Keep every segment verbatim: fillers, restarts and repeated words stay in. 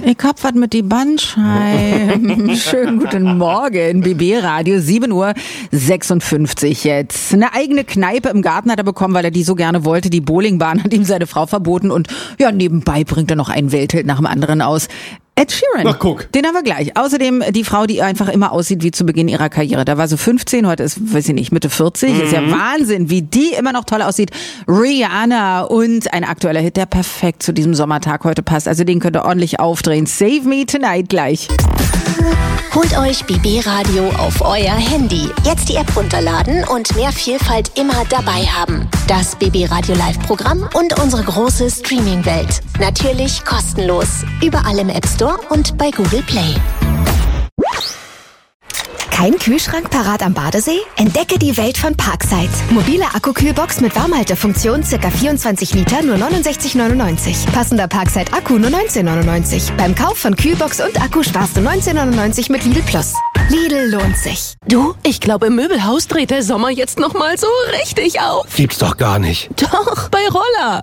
Ich hab was mit die Bandscheiben. Schönen guten Morgen, B B-Radio, sieben Uhr sechsundfünfzig jetzt. Eine eigene Kneipe im Garten hat er bekommen, weil er die so gerne wollte. Die Bowlingbahn hat ihm seine Frau verboten und ja, nebenbei bringt er noch einen Weltheld nach dem anderen aus. Ed Sheeran. Ach, guck. Den haben wir gleich. Außerdem die Frau, die einfach immer aussieht wie zu Beginn ihrer Karriere. Da war sie fünfzehn, heute ist, weiß ich nicht, Mitte vierzig. Mhm. Ist ja Wahnsinn, wie die immer noch toll aussieht. Rihanna und ein aktueller Hit, der perfekt zu diesem Sommertag heute passt. Also den könnt ihr ordentlich aufdrehen. Save Me Tonight gleich. Holt euch B B-Radio auf euer Handy. Jetzt die App runterladen und mehr Vielfalt immer dabei haben. Das B B-Radio Live-Programm und unsere große Streaming-Welt. Natürlich kostenlos. Überall im App Store und bei Google Play. Kein Kühlschrank parat am Badesee? Entdecke die Welt von Parkside. Mobile Akku-Kühlbox mit Warmhaltefunktion, ca. vierundzwanzig Liter, nur neunundsechzig neunundneunzig. Passender Parkside-Akku nur neunzehn neunundneunzig. Beim Kauf von Kühlbox und Akku sparst du neunzehn neunundneunzig mit Lidl Plus. Lidl lohnt sich. Du, ich glaube, im Möbelhaus dreht der Sommer jetzt nochmal so richtig auf. Gibt's doch gar nicht. Doch, bei Roller.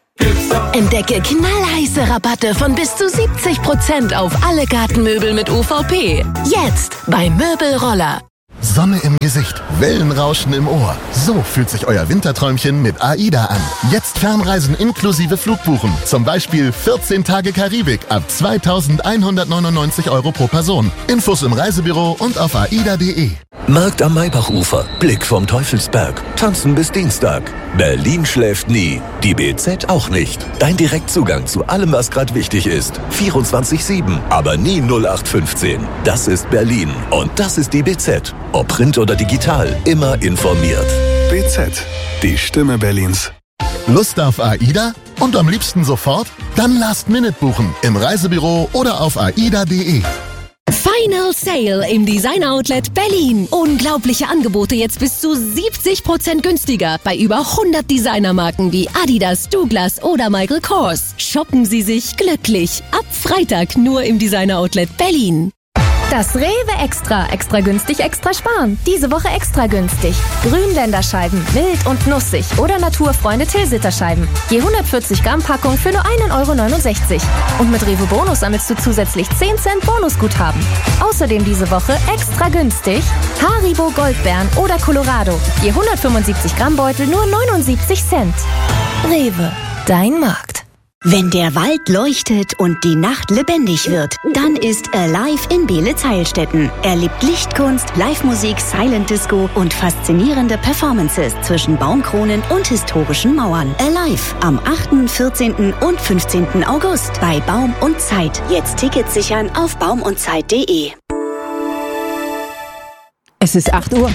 Entdecke knallheiße Rabatte von bis zu siebzig Prozent auf alle Gartenmöbel mit U V P. Jetzt bei Möbelroller. Sonne im Gesicht, Wellenrauschen im Ohr. So fühlt sich euer Winterträumchen mit AIDA an. Jetzt Fernreisen inklusive Flugbuchen. Zum Beispiel vierzehn Tage Karibik ab zweitausendeinhundertneunundneunzig Euro pro Person. Infos im Reisebüro und auf aida punkt de. Markt am Maybachufer, Blick vom Teufelsberg, tanzen bis Dienstag. Berlin schläft nie, die B Z auch nicht. Dein Direktzugang zu allem, was gerade wichtig ist. vierundzwanzig sieben, aber nie null acht fünfzehn. Das ist Berlin und das ist die B Z. Ob Print oder digital, immer informiert. B Z, die Stimme Berlins. Lust auf AIDA? Und am liebsten sofort? Dann Last Minute buchen im Reisebüro oder auf aida punkt de. Final Sale im Design Outlet Berlin. Unglaubliche Angebote jetzt bis zu siebzig Prozent günstiger bei über hundert Designermarken wie Adidas, Douglas oder Michael Kors. Shoppen Sie sich glücklich. Ab Freitag nur im Designer Outlet Berlin. Das Rewe Extra. Extra günstig, extra sparen. Diese Woche extra günstig. Grünländerscheiben, mild und nussig oder Naturfreunde Tilsiterscheiben. Je hundertvierzig Gramm Packung für nur ein Euro neunundsechzig. Und mit Rewe Bonus sammelst du zusätzlich zehn Cent Bonusguthaben. Außerdem diese Woche extra günstig Haribo Goldbeeren oder Colorado. Je hundertfünfundsiebzig Gramm Beutel nur neunundsiebzig Cent. Rewe, dein Markt. Wenn der Wald leuchtet und die Nacht lebendig wird, dann ist Alive in Beelitz-Heilstätten. Erlebt Lichtkunst, Live-Musik, Silent Disco und faszinierende Performances zwischen Baumkronen und historischen Mauern. Alive am achten, vierzehnten und fünfzehnten August bei Baum und Zeit. Jetzt Tickets sichern auf baum und zeit punkt de. Es ist acht Uhr.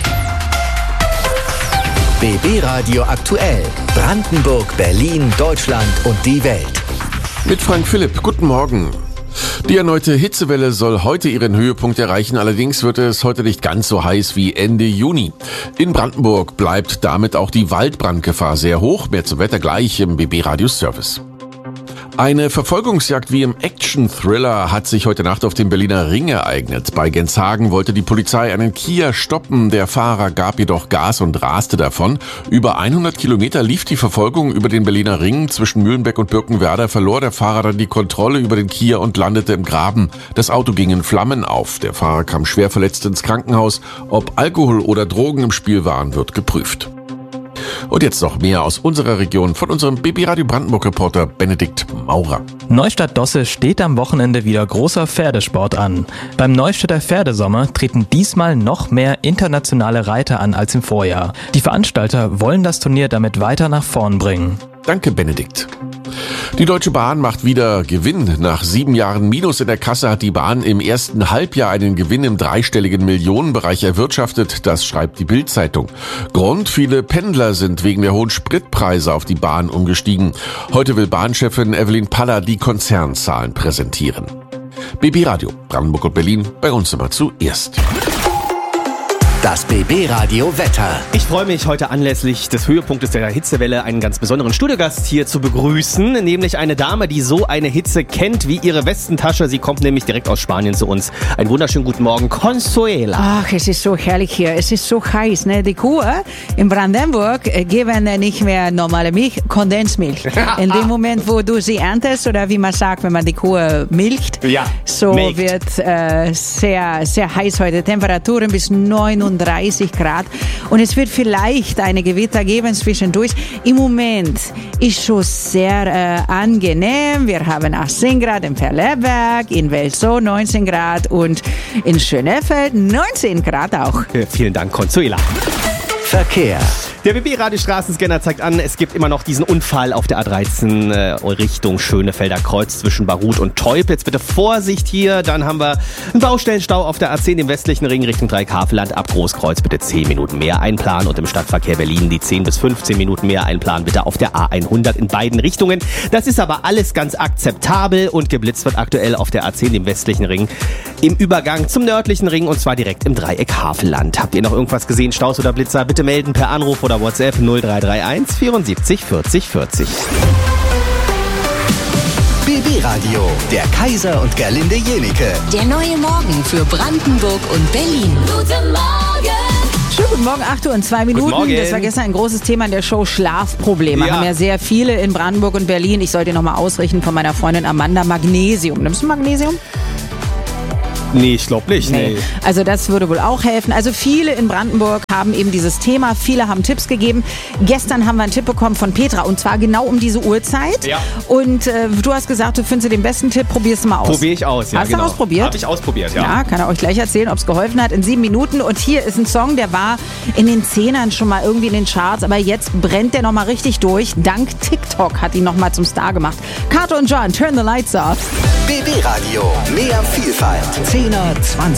B B-Radio aktuell. Brandenburg, Berlin, Deutschland und die Welt. Mit Frank Philipp. Guten Morgen. Die erneute Hitzewelle soll heute ihren Höhepunkt erreichen. Allerdings wird es heute nicht ganz so heiß wie Ende Juni. In Brandenburg bleibt damit auch die Waldbrandgefahr sehr hoch. Mehr zum Wetter gleich im B B-Radio-Service. Eine Verfolgungsjagd wie im Action-Thriller hat sich heute Nacht auf dem Berliner Ring ereignet. Bei Genshagen wollte die Polizei einen Kia stoppen. Der Fahrer gab jedoch Gas und raste davon. Über hundert Kilometer lief die Verfolgung über den Berliner Ring. Zwischen Mühlenbeck und Birkenwerder verlor der Fahrer dann die Kontrolle über den Kia und landete im Graben. Das Auto ging in Flammen auf. Der Fahrer kam schwer verletzt ins Krankenhaus. Ob Alkohol oder Drogen im Spiel waren, wird geprüft. Und jetzt noch mehr aus unserer Region von unserem B B-Radio Brandenburg-Reporter Benedikt Maurer. Neustadt-Dosse steht am Wochenende wieder großer Pferdesport an. Beim Neustädter Pferdesommer treten diesmal noch mehr internationale Reiter an als im Vorjahr. Die Veranstalter wollen das Turnier damit weiter nach vorn bringen. Danke, Benedikt. Die Deutsche Bahn macht wieder Gewinn. Nach sieben Jahren Minus in der Kasse hat die Bahn im ersten Halbjahr einen Gewinn im dreistelligen Millionenbereich erwirtschaftet. Das schreibt die Bild-Zeitung. Grund: viele Pendler sind wegen der hohen Spritpreise auf die Bahn umgestiegen. Heute will Bahnchefin Evelyn Paller die Konzernzahlen präsentieren. B B-Radio, Brandenburg und Berlin, bei uns immer zuerst. Das B B-Radio Wetter. Ich freue mich, heute anlässlich des Höhepunktes der Hitzewelle einen ganz besonderen Studiogast hier zu begrüßen, nämlich eine Dame, die so eine Hitze kennt wie ihre Westentasche. Sie kommt nämlich direkt aus Spanien zu uns. Einen wunderschönen guten Morgen, Consuela. Ach, es ist so herrlich hier. Es ist so heiß. Ne? Die Kühe in Brandenburg geben nicht mehr normale Milch, Kondensmilch. In dem Moment, wo du sie erntest, oder wie man sagt, wenn man die Kuh milcht, ja, so milcht. wird äh, sehr, sehr heiß heute. Temperaturen bis neununddreißig Grad. Und es wird vielleicht eine Gewitter geben zwischendurch. Im Moment ist schon sehr äh, angenehm. Wir haben achtzehn Grad in Verleberg, in Welzow neunzehn Grad und in Schönefeld neunzehn Grad auch. Äh, vielen Dank, Consuela. Verkehr. Der B B-Radio Straßenscanner zeigt an, es gibt immer noch diesen Unfall auf der A dreizehn äh, Richtung Schönefelder Kreuz zwischen Baruth und Teup. Jetzt bitte Vorsicht hier. Dann haben wir einen Baustellenstau auf der A zehn im westlichen Ring Richtung Dreieckhavelland. Ab Großkreuz bitte zehn Minuten mehr einplanen. Und im Stadtverkehr Berlin die zehn bis fünfzehn Minuten mehr einplanen. Bitte auf der A hundert in beiden Richtungen. Das ist aber alles ganz akzeptabel und geblitzt wird aktuell auf der A zehn im westlichen Ring im Übergang zum nördlichen Ring und zwar direkt im Dreieckhavelland. Habt ihr noch irgendwas gesehen, Staus oder Blitzer? Bitte melden per Anruf oder WhatsApp null drei drei eins vierundsiebzig vierzig vierzig. B B-Radio, der Kaiser und Gerlinde Jenike. Der neue Morgen für Brandenburg und Berlin. Guten Morgen! Schönen guten Morgen, acht Uhr und zwei Minuten. Guten Morgen. Das war gestern ein großes Thema in der Show Schlafprobleme. Ja. Haben ja sehr viele in Brandenburg und Berlin. Ich sollte nochmal ausrichten von meiner Freundin Amanda Magnesium. Nimmst du Magnesium? Nee, ich glaube nicht. Nee. Nee. Also das würde wohl auch helfen. Also viele in Brandenburg haben eben dieses Thema. Viele haben Tipps gegeben. Gestern haben wir einen Tipp bekommen von Petra und zwar genau um diese Uhrzeit. Ja. Und äh, du hast gesagt, du findest den besten Tipp. Probier's mal aus. Probiere ich aus, ja. Hast genau. du ausprobiert? Habe ich ausprobiert, ja. Ja, kann er euch gleich erzählen, ob es geholfen hat in sieben Minuten. Und hier ist ein Song, der war in den Zehnern schon mal irgendwie in den Charts, aber jetzt brennt der nochmal richtig durch. Dank TikTok hat ihn nochmal zum Star gemacht. Kato und John, Turn the Lights Off. B B-Radio, mehr Vielfalt. zehner, zwanziger